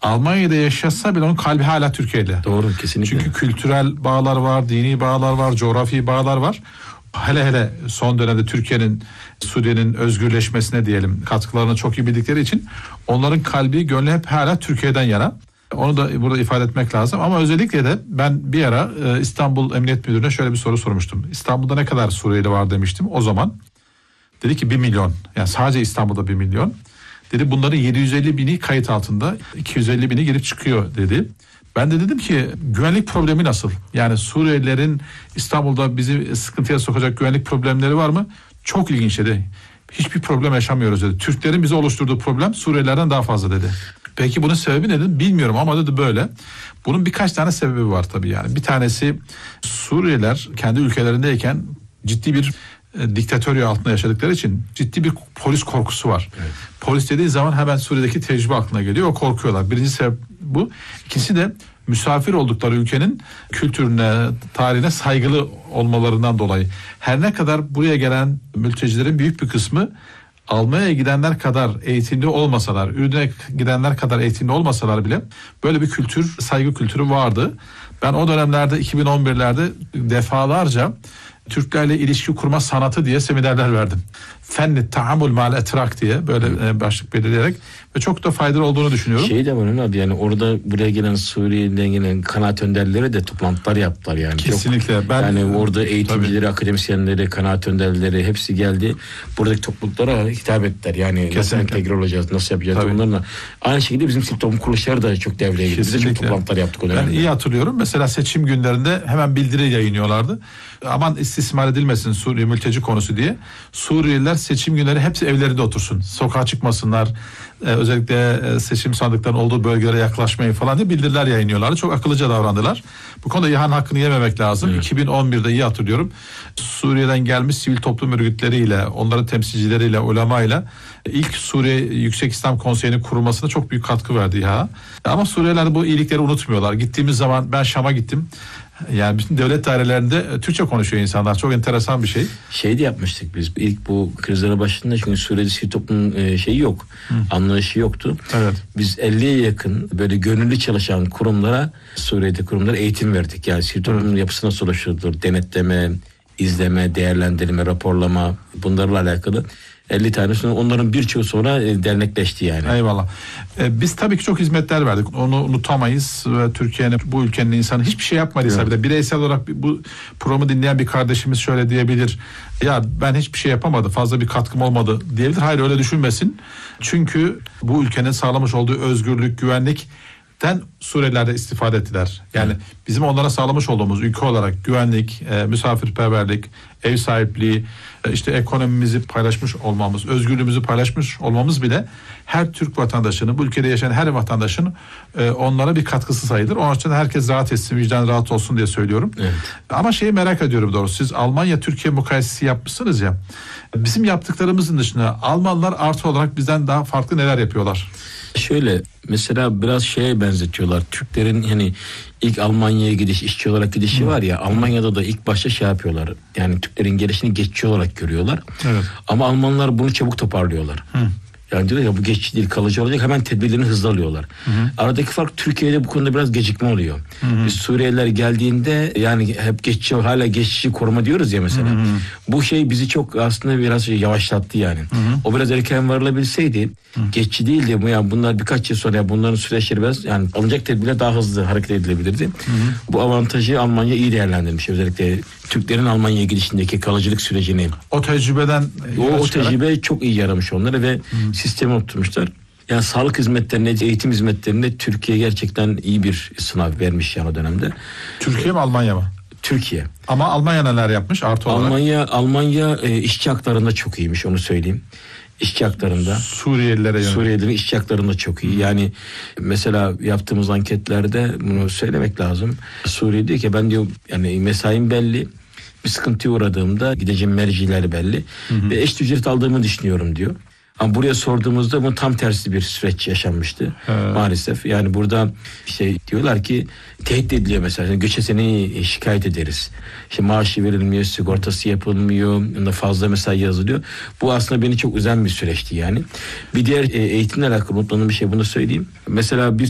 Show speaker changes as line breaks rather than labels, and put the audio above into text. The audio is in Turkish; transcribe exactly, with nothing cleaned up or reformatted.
Almanya'da yaşasa bile onun kalbi hala Türkiye'de.
Doğru, kesinlikle.
Çünkü kültürel bağlar var, dini bağlar var, coğrafi bağlar var. Hele hele son dönemde Türkiye'nin, Suriye'nin özgürleşmesine diyelim katkılarını çok iyi bildikleri için onların kalbi, gönlü hep hala Türkiye'den yana. Onu da burada ifade etmek lazım. Ama özellikle de ben bir ara İstanbul Emniyet Müdürü'ne şöyle bir soru sormuştum. İstanbul'da ne kadar Suriyeli var demiştim. O zaman dedi ki bir milyon. Yani sadece İstanbul'da bir milyon. Dedi bunların yedi yüz elli bini kayıt altında, iki yüz elli bini girip çıkıyor dedi. Ben de dedim ki güvenlik problemi nasıl? Yani Suriyelilerin İstanbul'da bizi sıkıntıya sokacak güvenlik problemleri var mı? Çok ilginç dedi. Hiçbir problem yaşamıyoruz dedi. Türklerin bize oluşturduğu problem Suriyelilerden daha fazla dedi. Peki bunun sebebi nedir? Bilmiyorum ama dedi böyle. Bunun birkaç tane sebebi var tabii yani. Bir tanesi Suriyeliler kendi ülkelerindeyken ciddi bir e, diktatörya altında yaşadıkları için ciddi bir polis korkusu var. Evet. Polis dediği zaman hemen Suriye'deki tecrübe aklına geliyor. O korkuyorlar. Birinci sebep bu. İkincisi de misafir oldukları ülkenin kültürüne, tarihine saygılı olmalarından dolayı. Her ne kadar buraya gelen mültecilerin büyük bir kısmı Almanya'ya gidenler kadar eğitimli olmasalar, Ürdün'e gidenler kadar eğitimli olmasalar bile böyle bir kültür, saygı kültürü vardı. Ben o dönemlerde iki bin on birlerde defalarca Türklerle ilişki kurma sanatı diye seminerler verdim. Fenni tahammül mal etrak diye böyle e, başlık belirleyerek ve çok da faydalı olduğunu düşünüyorum.
Şey de var abi, yani orada buraya gelen Suriye'den gelen kanaat önderleri de toplantılar yaptılar yani.
Kesinlikle.
Çok,
ben,
yani orada eğitimcileri, tabii, akademisyenleri, kanaat önderleri hepsi geldi. Buradaki topluluklara hitap ettiler. Yani kesinlikle nasıl entegre olacağız, nasıl yapacağız tabii onlarla. Aynı şekilde bizim sivil toplum kuruluşları da çok devreye girdi. Biz de çok toplantılar yaptık o dönemde.
Ben iyi hatırlıyorum. Mesela seçim günlerinde hemen bildiri yayınlıyorlardı. Aman istismar edilmesin Suriye mülteci konusu diye. Suriyeliler seçim günleri hepsi evlerinde otursun. Sokağa çıkmasınlar. Ee, özellikle e, seçim sandıklarının olduğu bölgelere yaklaşmayın falan diye bildiriler yayınlıyorlardı. Çok akıllıca davrandılar. Bu konuda İHA'nın hakkını yememek lazım. Evet. iki bin on birde iyi hatırlıyorum. Suriye'den gelmiş sivil toplum örgütleriyle, onların temsilcileriyle, ulemayla ilk Suriye Yüksek İslam Konseyi'nin kurulmasına çok büyük katkı verdi İHA. Ama Suriyeliler bu iyilikleri unutmuyorlar. Gittiğimiz zaman ben Şam'a gittim. Yani bütün devlet dairelerinde Türkçe konuşuyor insanlar. Çok enteresan bir şey.
Şey de yapmıştık biz ilk bu krizlerin başında, çünkü Suriye'de sivil toplumun şeyi yok. Hı. Anlayışı yoktu. Evet. Biz elliye yakın böyle gönüllü çalışan kurumlara, Suriye'de kurumlara eğitim verdik. Yani sivil toplumun yapısı nasıl oluşturulur? Denetleme, izleme, değerlendirme, raporlama, bunlarla alakalı elli tanesi, onların birçoğu sonra dernekleşti yani.
Eyvallah. Ee, biz tabii ki çok hizmetler verdik. Onu unutamayız ve Türkiye'nin, bu ülkenin insanı hiçbir şey yapmadıysa bile bireysel olarak bu programı dinleyen bir kardeşimiz şöyle diyebilir. Ya ben hiçbir şey yapamadım, fazla bir katkım olmadı diyebilir. Hayır, öyle düşünmesin. Çünkü bu ülkenin sağlamış olduğu özgürlük, güvenlik den Suriyeliler de istifade ettiler. Yani evet, bizim onlara sağlamış olduğumuz ülke olarak güvenlik, e, misafirperverlik, ev sahipliği, e, işte ekonomimizi paylaşmış olmamız, özgürlüğümüzü paylaşmış olmamız bile her Türk vatandaşının, bu ülkede yaşayan her vatandaşın e, onlara bir katkısı sayılır. Onun için herkes rahat etsin, vicdan rahat olsun diye söylüyorum. Evet. Ama şeyi merak ediyorum doğrusu. Siz Almanya-Türkiye mukayesesi yapmışsınız ya. Bizim yaptıklarımızın dışında Almanlar artı olarak bizden daha farklı neler yapıyorlar?
Şöyle mesela biraz şeye benzetiyorlar. Türklerin hani ilk Almanya'ya gidiş, işçi olarak gidişi Hı. var ya, Almanya'da da ilk başta şey yapıyorlar. Yani Türklerin gelişini geçici olarak görüyorlar. Evet. Ama Almanlar bunu çabuk toparlıyorlar. Hı. Yani diyorlar ya bu geçici değil, kalıcı olacak, hemen tedbirlerini hızlı alıyorlar. Hı hı. Aradaki fark Türkiye'de bu konuda biraz gecikme oluyor. Hı hı. Biz Suriyeliler geldiğinde yani hep geçici, hala geçici koruma diyoruz ya mesela. Hı hı. Bu şey bizi çok aslında biraz yavaşlattı yani. Hı hı. O biraz erken varılabilseydi, hı. geçici değildi. Yani bunlar birkaç yıl sonra bunların süreçleri biraz yani alınacak tedbirler daha hızlı hareket edilebilirdi. Hı hı. Bu avantajı Almanya iyi değerlendirmiş. Özellikle Türklerin Almanya'ya gidişindeki kalıcılık sürecini.
O tecrübeden
o, o tecrübe çok iyi yaramış onlara ve hı. sistemi oturtmuşlar. Yani sağlık hizmetlerine, eğitim hizmetlerine Türkiye gerçekten iyi bir sınav vermiş yani o dönemde.
Türkiye mi, Almanya mı?
Türkiye.
Ama Almanya neler yapmış artı olarak?
Almanya Almanya e, işçi haklarında çok iyiymiş, onu söyleyeyim. İşçi haklarında.
Suriyelilere yönelik.
Suriyelilerin işçi haklarında çok iyi. Yani mesela yaptığımız anketlerde bunu söylemek lazım. Suriye diyor ki ben diyor yani mesaim belli. Bir sıkıntıya uğradığımda gideceğim merciler belli. Hı hı. Ve eşit ücret aldığımı düşünüyorum diyor. Ama buraya sorduğumuzda bu tam tersi bir süreç yaşanmıştı He. maalesef. Yani burada işte diyorlar ki tehdit ediliyor mesela. Yani göçe seni şikayet ederiz. İşte maaşı verilmiyor, sigortası yapılmıyor, fazla mesai yazılıyor. Bu aslında beni çok üzen bir süreçti yani. Bir diğer eğitimle alakalı unutmadığım bir şey, bunu söyleyeyim. Mesela biz